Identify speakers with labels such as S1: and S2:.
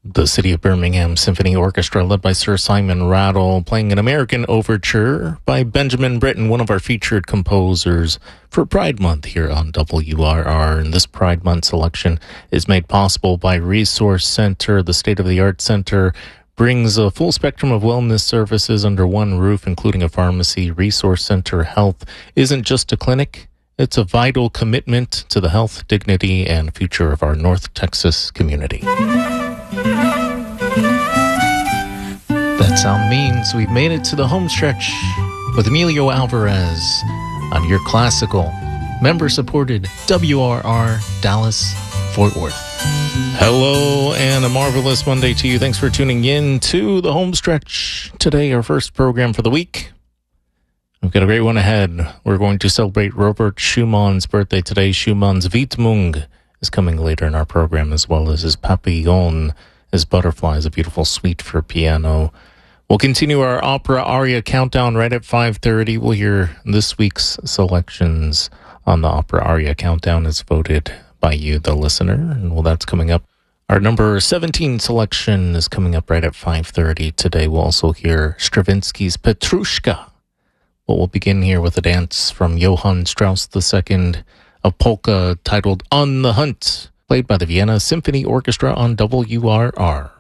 S1: The City of Birmingham Symphony Orchestra, led by Sir Simon Rattle, playing an American overture by Benjamin Britten, one of our featured composers for Pride Month here on WRR. And this Pride Month selection is made possible by Resource Center. The state-of-the-art center brings a full spectrum of wellness services under one roof, including a pharmacy. Resource Center Health isn't just a clinic. It's a vital commitment to the health, dignity, and future of our North Texas community. That sound means we've made it to the home stretch with Emilio Alvarez on your classical, member-supported WRR Dallas-Fort Worth. Hello and a marvelous Monday to you. Thanks for tuning in to the home stretch. Today, our first program for the week. We've got a great one ahead. We're going to celebrate Robert Schumann's birthday today. Schumann's Widmung is coming later in our program, as well as his Papillon. His Butterfly is a beautiful suite for piano. We'll continue our opera aria countdown right at 5:30. We'll hear this week's selections on the opera aria countdown as voted by you, the listener. And well, that's coming up. Our number 17 selection is coming up right at 5:30 today. We'll also hear Stravinsky's Petrushka. But we'll begin here with a dance from Johann Strauss II, a polka titled On the Hunt, played by the Vienna Symphony Orchestra on WRR.